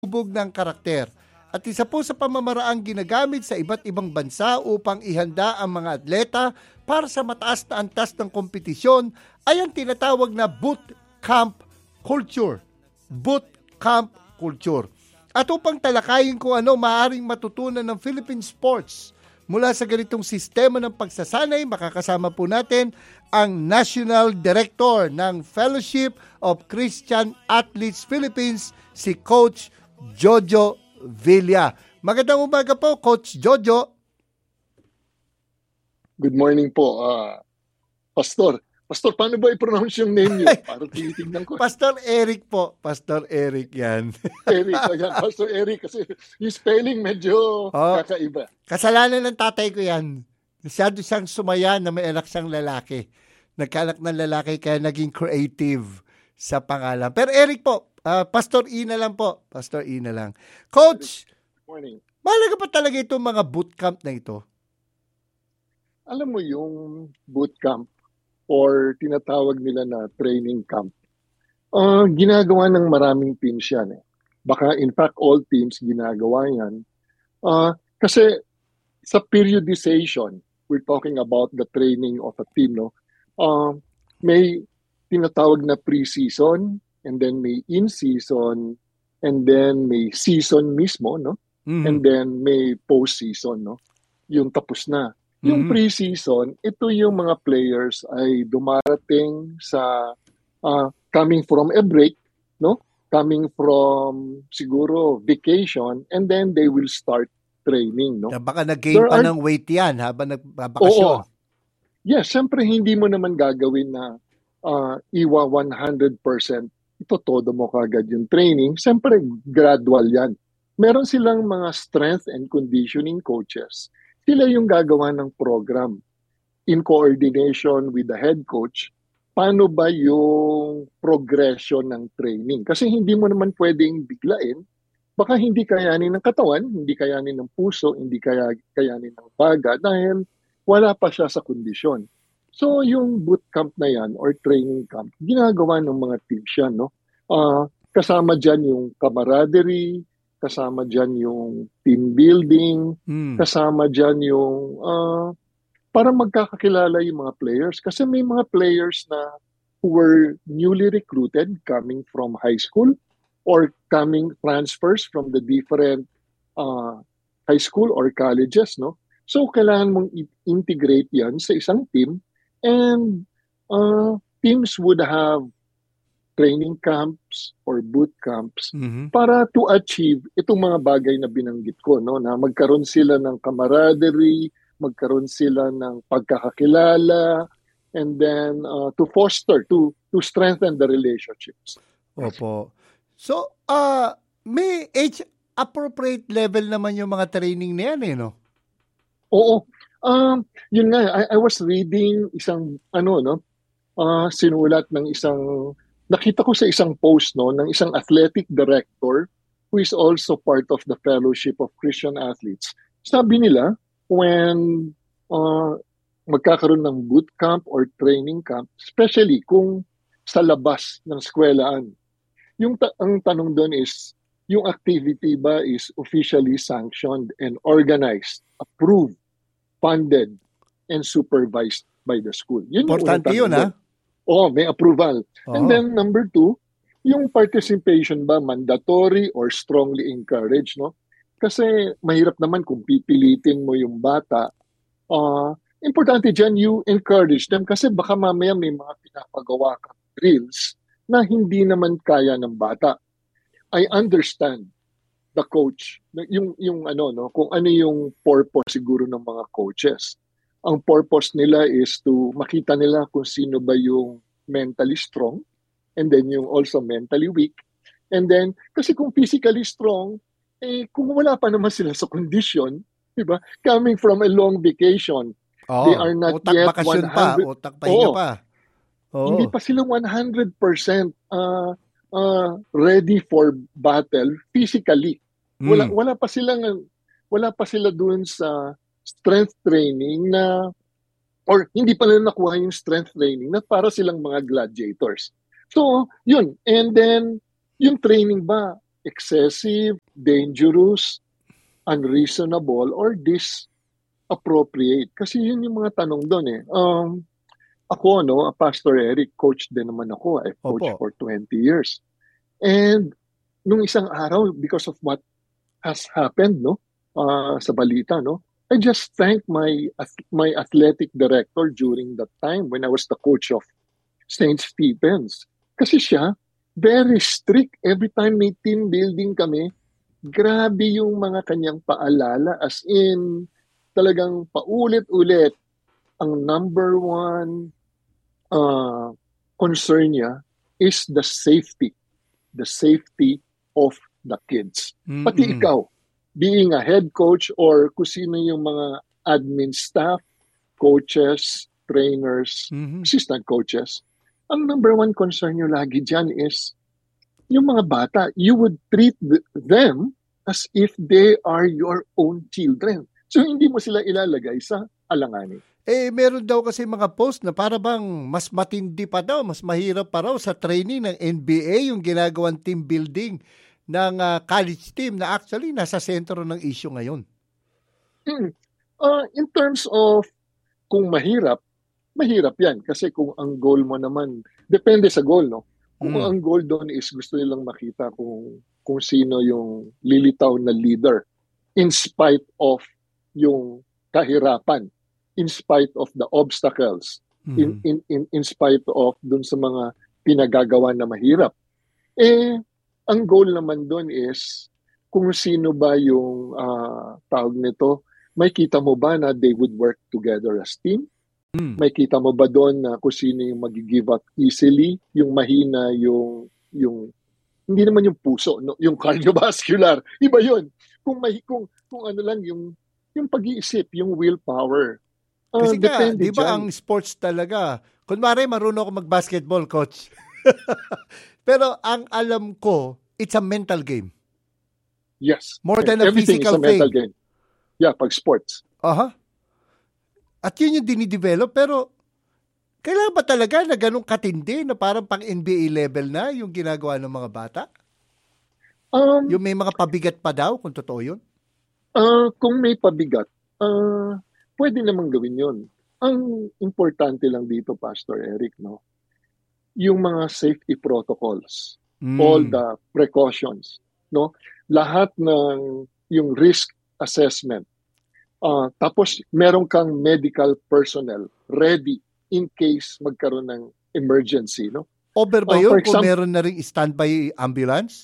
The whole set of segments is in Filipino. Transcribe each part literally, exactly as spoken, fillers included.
hubog ng karakter. At isa po sa pamamaraang ginagamit sa iba't ibang bansa upang ihanda ang mga atleta para sa mataas na antas ng kompetisyon ay ang tinatawag na boot camp culture. Boot camp culture. At upang talakayin kung ano maaaring matutunan ng Philippine sports mula sa ganitong sistema ng pagsasanay, makakasama po natin ang National Director ng Fellowship of Christian Athletes Philippines, si Coach Jojo Villa. Magandang umaga po, Coach Jojo. Good morning po, uh, Pastor. Pastor, paano ba i-pronounce yung name niyo? Para tinitingnan ko. Pastor Eric po. Pastor Eric yan. Eric, ayan, Pastor Eric. Kasi yung spelling medyo oh, kakaiba. Kasalanan ng tatay ko yan. Masyado siyang sumaya na may anak siyang lalaki. Nagkaanak ng lalaki kaya naging creative sa pangalan. Pero Eric po, Uh, Pastor E na lang po. Pastor E na lang. Coach, good morning. Mahalaga pa talaga itong mga bootcamp na ito? Alam mo yung bootcamp or tinatawag nila na training camp, uh, ginagawa ng maraming teams yan. Eh. Baka in fact all teams ginagawa yan. Uh, kasi sa periodization, we're talking about the training of a team. No? Uh, may tinatawag na pre-season, and then may in-season, and then may season mismo, no? Mm-hmm. And then may post-season, no? Yung tapos na. Mm-hmm. Yung pre-season, ito yung mga players ay dumarating sa uh, coming from a break, no? Coming from siguro vacation, and then they will start training, no? Na baka nag-gain pa are... ng weight yan habang nagbabakasyon. Yes, syempre hindi mo naman gagawin na uh, iwa one hundred percent ito todo mo kagad yung training. Siyempre, gradual yan. Meron silang mga strength and conditioning coaches. Sila yung gagawa ng program in coordination with the head coach. Paano ba yung progression ng training? Kasi hindi mo naman pwedeng biglain. Baka hindi kayanin ng katawan, hindi kayanin ng puso, hindi kaya, kayanin ng baga dahil wala pa siya sa kondisyon. So, yung bootcamp na yan or training camp, ginagawa ng mga teams yan, no? Uh, kasama dyan yung camaraderie, kasama dyan yung team building, mm. kasama dyan yung uh, para magkakakilala yung mga players. Kasi may mga players na who were newly recruited coming from high school or coming transfers from the different uh, high school or colleges, no? So, kailangan mong integrate yan sa isang team. And uh, teams would have training camps or boot camps mm-hmm. para to achieve itong mga bagay na binanggit ko, no? Na magkaroon sila ng camaraderie, magkaroon sila ng pagkakakilala, and then uh, to foster, to to strengthen the relationships. Opo. So, uh, may age-appropriate level naman yung mga training na yan, eh, no? Oo. Um, yun nga, I, I was reading isang, ano, no, uh, sinulat ng isang, nakita ko sa isang post, no, ng isang athletic director who is also part of the Fellowship of Christian Athletes. Sabi nila, when uh, magkakaroon ng boot camp or training camp, especially kung sa labas ng eskwelahan, yung ta- ang tanong doon is, yung activity ba is officially sanctioned and organized, approved, funded, and supervised by the school. Yun importante yun, ha? Oo, may approval. Oh. And then, number two, yung participation ba mandatory or strongly encouraged, no? Kasi mahirap naman kung pipilitin mo yung bata. Uh, importante dyan, you encourage them kasi baka mamaya may mga pinapagawa kang drills na hindi naman kaya ng bata. I understand the coach, yung yung ano no, kung ano yung purpose siguro ng mga coaches. Ang purpose nila is to makita nila kung sino ba yung mentally strong and then yung also mentally weak. And then kasi kung physically strong, eh kung wala pa naman sila sa condition, 'di ba? Coming from a long vacation, oh, they are not utak yet bakasyon one hundred pa, utak pahinga oh, pa. Oh. Hindi pa sila one hundred percent uh Uh, ready for battle physically. Wala mm. wala pa silang wala pa sila doon sa strength training na or hindi pa nila nakuha yung strength training na para silang mga gladiators. So, yun. And then yung training ba excessive, dangerous, unreasonable, or disappropriate? Kasi yun yung mga tanong doon eh. Um, ako, no, Pastor Eric, coach din naman ako. I've coached Opo. for twenty years. And nung isang araw, because of what has happened, no, uh, sa balita, no, I just thank my my athletic director during that time when I was the coach of Saint Stephen's. Kasi siya, very strict. Every time may team building kami, grabe yung mga kanyang paalala. As in, talagang paulit-ulit. Ang number one uh, concern niya is the safety. The safety of the kids. Mm-mm. Pati ikaw, being a head coach or kung sino yung mga admin staff, coaches, trainers, Mhm. assistant coaches, ang number one concern nyo lagi dyan is yung mga bata, you would treat th- them as if they are your own children. So hindi mo sila ilalagay sa alanganin. Eh, meron daw kasi mga post na para bang mas matindi pa daw, mas mahirap pa raw sa training ng N B A yung ginagawang team building ng ah, college team na actually nasa sentro ng issue ngayon. Hmm. Uh, in terms of kung mahirap, mahirap yan. Kasi kung ang goal mo naman, depende sa goal, no? Kung Mm. ang goal doon is gusto nilang makita kung, kung sino yung lilitaw na leader in spite of yung kahirapan, in spite of the obstacles, in, Mhm. in, in, in spite of dun sa mga pinagagawa na mahirap. Eh, ang goal naman doon is kung sino ba yung ah, tawag nito, may kita mo ba na they would work together as team? Mm. May kita mo ba doon na kung sino yung mag-give up easily, yung mahina, yung, yung hindi naman yung puso, no? Yung cardiovascular, iba yun. Kung, may, kung, kung ano lang, yung, yung pag-iisip, yung willpower. Ah, Kasi nga, depende di ba dyan. ang sports talaga, kunwari marunong ako mag-basketball, coach. Pero ang alam ko, it's a mental game. Yes. More than a Everything physical is a mental thing. game. Yeah, pag sports. Aha. At yun yung dinidevelop, pero kailangan ba talaga na ganun katindi na parang pang N B A level na yung ginagawa ng mga bata? Um, Yung may mga pabigat pa daw, kung totoo yun? Ah, kung may pabigat, ah, pwede namang gawin yun. Ang importante lang dito, Pastor Eric, no? Yung mga safety protocols, Mm. all the precautions, no? Lahat ng yung risk assessment. Ah, tapos meron kang medical personnel ready in case magkaroon ng emergency, no? Over ba Ah, yun for kung example, meron na rin standby ambulance?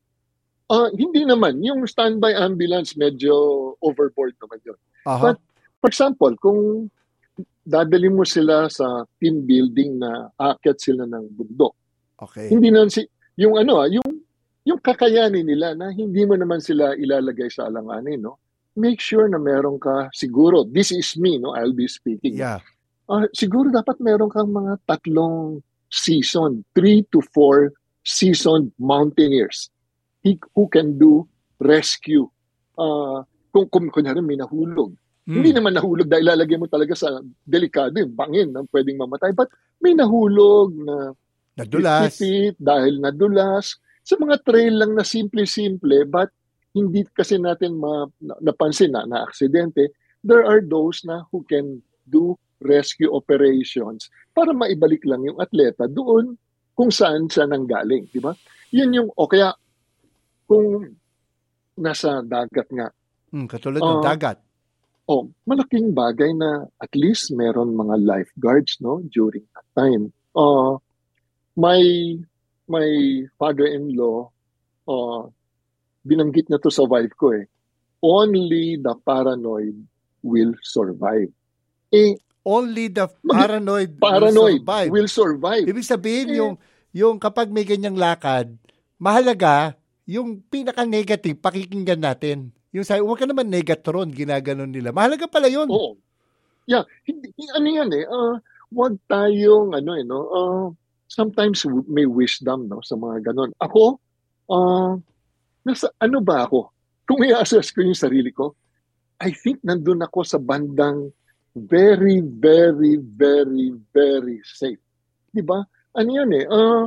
ah, hindi naman. Yung standby ambulance, medyo overboard naman yun. Aha. But, for example, kung dadali mo sila sa team building na aakyat sila ng bundok, Okay. hindi naman si, yung ano ah, yung, yung kakayanin nila na hindi mo naman sila ilalagay sa alanganin, no? Make sure na meron ka, siguro, this is me, no? I'll be speaking. Yeah. Ah, siguro dapat meron kang mga tatlong season, three to four seasoned mountaineers he, who can do rescue. Ah, kung, kung kunyari may nahulog. Mm. Hindi naman nahulog dahil ilalagay mo talaga sa delikado, yung bangin na pwedeng mamatay. But may nahulog na Nadulas. fifty feet dahil nadulas. Sa mga trail lang na simple-simple, but hindi kasi natin ma, na, napansin na na aksidente, there are those na who can do rescue operations para maibalik lang yung atleta doon kung saan siya nanggaling, di ba? Yun yung, o kaya kung nasa dagat nga, Mm, katulad ng Ah. dagat. oh, malaking bagay na at least meron mga lifeguards, no, during that time. Uh, my, my father-in-law, uh, binanggit na to sa wife ko eh, only the paranoid will survive. Eh, Only the Mag- paranoid, paranoid will survive. will survive. Ibig sabihin, Eh. yung, yung kapag may ganyang lakad, mahalaga, yung pinaka-negative, pakikinggan natin. Yung sabi, huwag ka naman negatron, ginaganon nila. Mahalaga pala yun. Oo. Yeah, hindi, ano yan eh, uh, wag tayong, ano eh, no, uh, sometimes w- may wisdom, no, sa mga ganon. Ako, uh, nasa, ano ba ako? Kung i-assess ko yung sarili ko, I think nandun ako sa bandang very, very, very, very safe. Di ba? Ano yan eh, uh,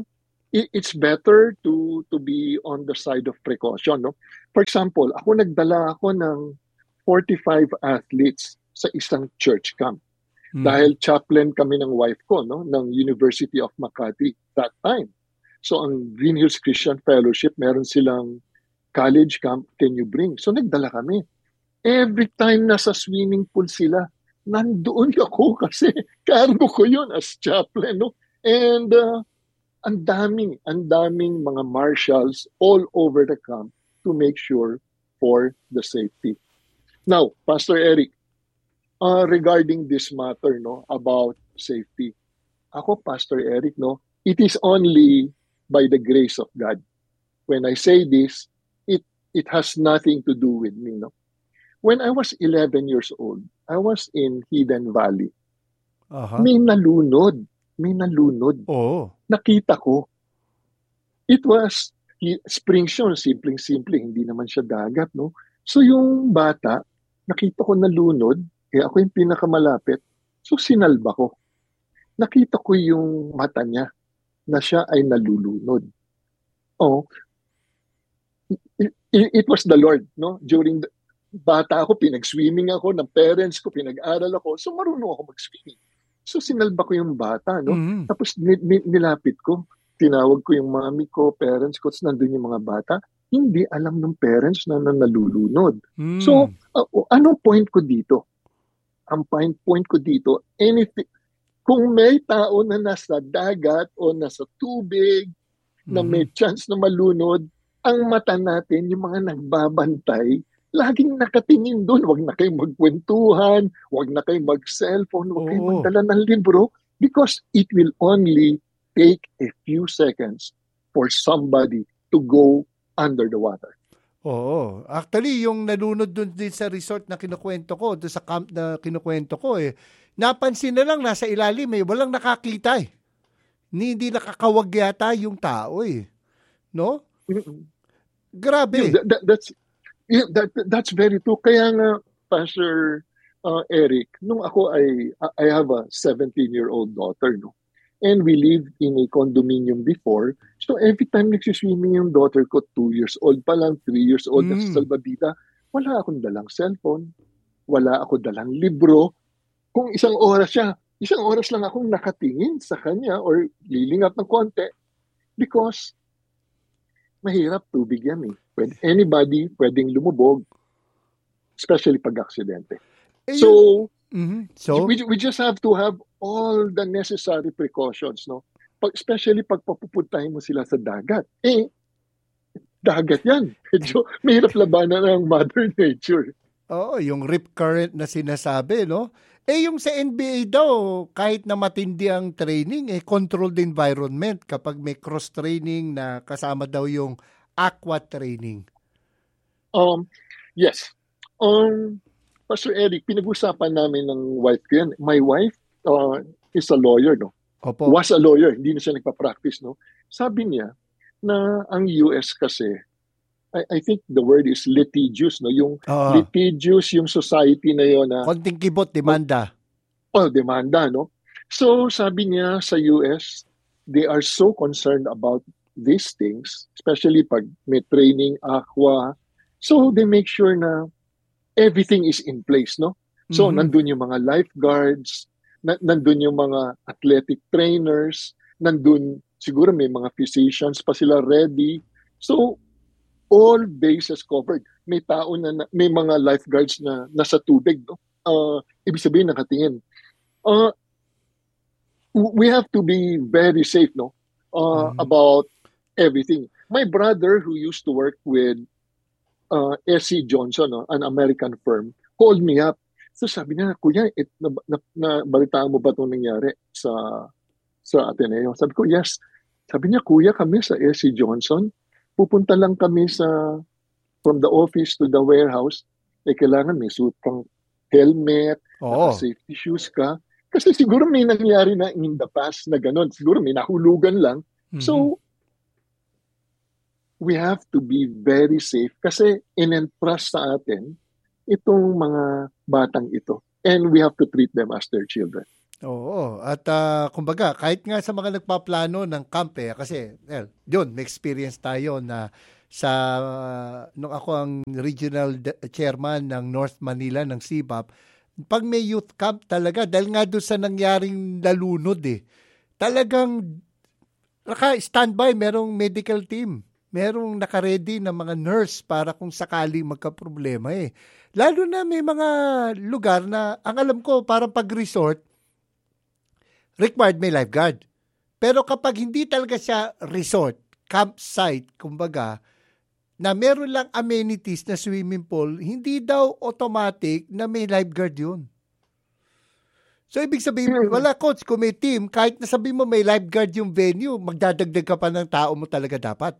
i- it's better to to be on the side of precaution, no? For example, ako nagdala ako ng forty-five athletes sa isang church camp. Mhm. Dahil chaplain kami ng wife ko, no, ng University of Makati that time. So ang Green Hills Christian Fellowship, meron silang college camp, can you bring? So nagdala kami. Every time nasa swimming pool sila, nandoon ako kasi cargo ko yun as chaplain, no? And uh, ang daming, ang daming mga marshals all over the camp to make sure for the safety. Now, Pastor Eric, uh, regarding this matter, no, about safety, ako, Pastor Eric, no, it is only by the grace of God. When I say this, it it has nothing to do with me, no. When I was eleven years old, I was in Hidden Valley. Aha. May nalunod. May nalunod. Oo. Nakita ko. It was hi- spring yun, simpleng-simple, hindi naman siya dagat, no? So yung bata, nakita ko nalunod, eh ako yung pinakamalapit, so sinalba ko. Nakita ko yung mata niya na siya ay nalulunod. Oh, it, it, it was the Lord, no? During the, bata ako, pinag-swimming ako ng parents ko, pinag-aral ako, so marunong ako mag-swimming. So sinalba ko yung bata, no? Mhm. Tapos ni- ni- nilapit ko, tinawag ko yung mami ko, parents ko, tapos nandun yung mga bata. Hindi alam ng parents na, na nalulunod. So, Mm. uh, anong point ko dito? Ang point, point ko dito, anything, kung may tao na nasa dagat o nasa tubig, na may Mhm. chance na malunod, ang mata natin, yung mga nagbabantay, laging nakatingin doon. Huwag na kayong magkwentuhan, huwag na kayong mag-cellphone, huwag kayong Oo. magdala ng libro because it will only take a few seconds for somebody to go under the water. Oo. Actually, yung nalunod dun din sa resort na kinukwento ko, doon sa camp na kinukwento ko eh, napansin na lang nasa ilalim eh, walang nakakita eh. Ni- Hindi nakakawag yata yung tao eh. No? Mm-mm. Yun, Grabe. that, that- that's yeah, that, that's very true. Kaya nga, Pastor uh, Eric, nung ako ay, I have a seventeen-year-old daughter, no? And we lived in a condominium before. So every time nagsiswimming yung daughter ko, two years old pa lang, three years old, Mm. nagsasalbabida, wala akong dalang cellphone, wala ako dalang libro. Kung isang oras siya, isang oras lang akong nakatingin sa kanya or lilingat ng konti because mahirap tubig yan eh. Pwede, anybody pwedeng lumubog, especially pag aksidente. Eh yun. So, Mhm. So, we, we just have to have all the necessary precautions, no? Pag, especially pag papupuntahin mo sila sa dagat. Eh, dagat yan. Medyo mahirap labanan ng Mother Nature. oo, yung rip current na sinasabi, no? Eh yung sa N B A daw, kahit na matindi ang training, eh controlled environment kapag may cross-training na kasama daw yung aqua training. Um, yes. Um, Pastor Eric, pinag-usapan namin ng wife ko yan. My wife uh, is a lawyer, no? Opo. Was a lawyer, hindi na siya nagpa-practice, no? Sabi niya na ang U S kasi, I, I think the word is litigious, no? Yung Oo. litigious, yung society na yun na Konting kibot, demanda. oh, demanda, no? So, sabi niya sa U S, they are so concerned about these things, especially pag may training, aqua. So, they make sure na everything is in place, no? So, Mhm. nandun yung mga lifeguards, na- nandun yung mga athletic trainers, nandun, siguro may mga physicians pa sila ready. So, all bases covered. May tao na, na- may mga lifeguards na nasa tubig, no? Uh, ibig sabihin, nakatingin. Uh, we have to be very safe, no? Uh, Mhm. about everything. My brother, who used to work with uh, S C Johnson, no, an American firm, called me up. So sabi niya, Kuya, it, na, na, na, balitaan mo ba itong nangyari sa sa Ateneo? Sabi ko, yes. Sabi niya, Kuya, kami sa S C Johnson, pupunta lang kami sa from the office to the warehouse, eh kailangan may suit kang helmet, Oo. naka-safety shoes ka. Kasi siguro may nangyari na in the past na gano'n. Siguro may nahulugan lang. Mhm. So, we have to be very safe kasi in-entrust sa atin itong mga batang ito. And we have to treat them as their children. Oo. At uh, kumbaga, kahit nga sa mga nagpaplano ng camp eh, kasi well, yun, may experience tayo na sa, uh, nung ako ang regional de- chairman ng North Manila ng S I B A P, pag may youth camp talaga, dahil nga doon sa nangyaring nalunod eh, talagang naka-standby, merong medical team. Merong naka-ready na mga nurse para kung sakali magka-problema eh. Lalo na may mga lugar na, ang alam ko, parang pag-resort, required may lifeguard. Pero kapag hindi talaga siya resort, campsite, kumbaga, na meron lang amenities na swimming pool, hindi daw automatic na may lifeguard yun. So, ibig sabihin, wala coach, kung may team, kahit nasabi mo may lifeguard yung venue, magdadagdag ka pa ng tao mo talaga dapat.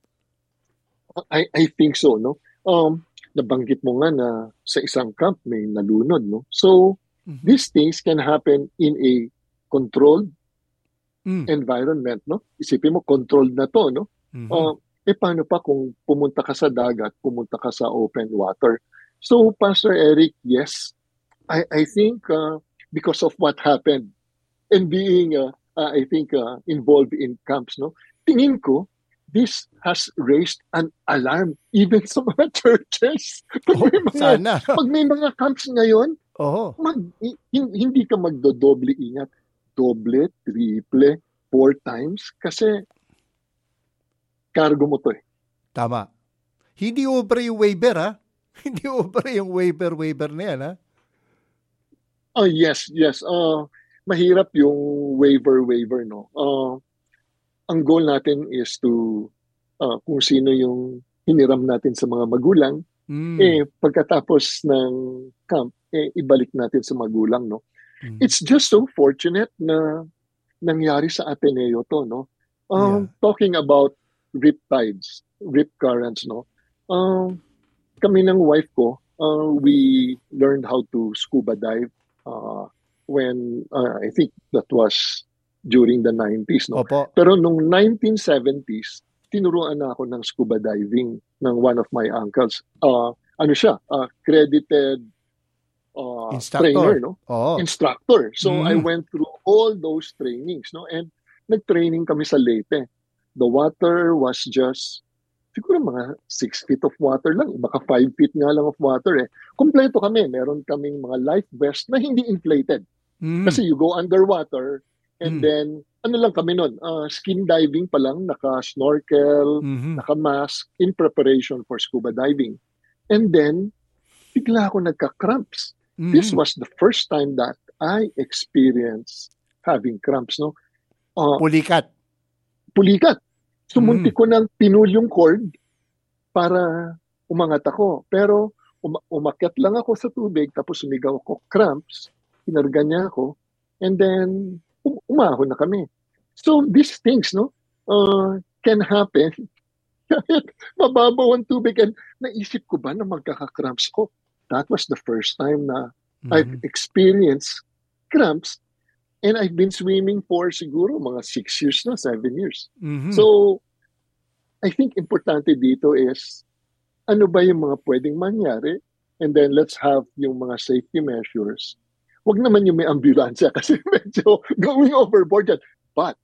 I, I think so, no? Um, nabanggit mo nga na sa isang camp may nalunod, no? So, mm-hmm. these things can happen in a controlled mm. environment, no? Isipin mo, controlled na to, no? Mm-hmm. Uh, eh, paano pa kung pumunta ka sa dagat, pumunta ka sa open water? So, Pastor Eric, yes, I, I think uh, because of what happened and being, uh, uh, I think, uh, involved in camps, no? Tingin ko, this has raised an alarm even sa mga churches. Pag may oh, mga, sana. Pag may mga camps ngayon, oh. mag, hindi ka magdodoble ingat. Doble, triple, four times. Kasi cargo mo to eh. Tama. Hindi over yung waiver ha? Hindi over yung waiver, waiver na yan ha? Oh, yes, yes. Uh, mahirap yung waiver, waiver, no? Uh, ang goal natin is to, uh, kung sino yung hiniram natin sa mga magulang, mm. eh, pagkatapos ng camp, eh, ibalik natin sa magulang, no? Mm. It's just so fortunate na nangyari sa Ateneo to, no? Um, yeah. Talking about rip tides, rip currents, no? Um, kami ng wife ko, uh, we learned how to scuba dive uh, when, uh, I think that was during the nineties, no? Opo. Pero nung nineteen seventies, tinuruan na ako ng scuba diving ng one of my uncles. Uh, ano siya? Uh, credited uh, trainer, no? Oh. Instructor. So mm. I went through all those trainings, no? And nag-training kami sa Leyte. The water was just siguro mga six feet of water lang. Baka five feet nga lang of water eh. Kompleto kami. Meron kaming mga life vest na hindi inflated. Mm. Kasi you go underwater and mm. then, ano lang kami nun, uh, skin diving pa lang, naka-snorkel, mm-hmm. naka-mask in preparation for scuba diving. And then, bigla ako nagka-cramps. Mm-hmm. This was the first time that I experienced having cramps, no? Uh, pulikat. Pulikat. Sumunti mm. ko ng pinul yung cord para umangat ako. Pero um- umakyat lang ako sa tubig, tapos sumigaw ako, cramps, kinarga niya ako, and then um- umahon na kami. So these things, no, uh, can happen. Mababaw ang tubig. And naisip ko ba na magkaka-cramps ko? That was the first time na mm-hmm. I've experienced cramps. And I've been swimming for siguro mga six years na, seven years. Mm-hmm. So, I think importante dito is, ano ba yung mga pwedeng mangyari? And then let's have yung mga safety measures. Huwag naman yung may ambulansya kasi medyo going overboard yan. But,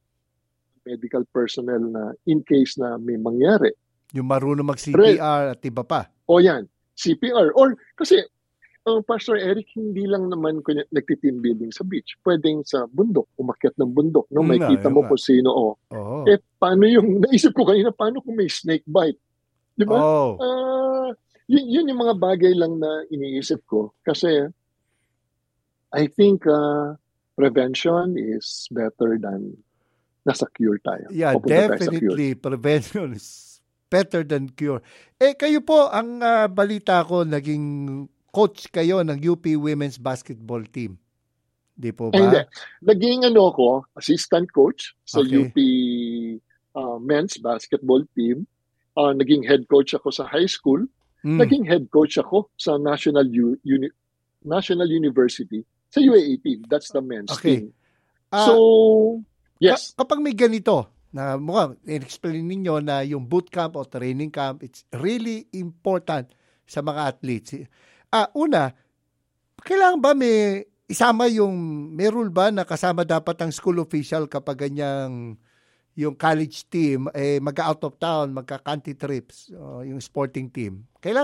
medical personnel na in case na may mangyari. Yung marunong mag-C P R at iba pa. O yan, C P R. Or, kasi, Uh, Pastor Eric, hindi lang naman kunya, nagti-team building sa beach. Pwedeng sa bundok, umakyat ng bundok. No? May mm, kita mo kung sino. Oh. Oh. Eh, paano yung, naisip ko kanina, paano kung may snake bite? Di ba? Oh. Uh, yun, yun yung mga bagay lang na iniisip ko. Kasi, I think uh, prevention is better than nasa cure tayo. Yeah, Papunta definitely. Prevention is better than cure. Eh, kayo po, ang uh, balita ko, naging coach kayo ng U P Women's Basketball Team. Di po ba? Ay, hindi. Naging ano ko, assistant coach sa okay. U P uh, Men's Basketball Team. Uh, naging head coach ako sa high school. Mm. Naging head coach ako sa National U- Uni- National University sa U A A team. That's the men's okay. team. Uh, so, yes. Ka- kapag may ganito, na mukhang in-explain ninyo na yung boot camp o training camp, it's really important sa mga athletes. Ah, una, kailangan ba may isama yung, may rule ba na kasama dapat ang school official kapag ganyang yung college team, eh, mag-out of town, magka-country trips, uh, yung sporting team? Kailangan